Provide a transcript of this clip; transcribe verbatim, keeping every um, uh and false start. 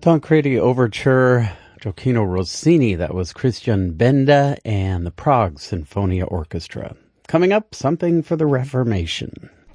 Tancredi Overture, Gioacchino Rossini, that was Christian Benda, and the Prague Sinfonia Orchestra. Coming up, something for the Reformation.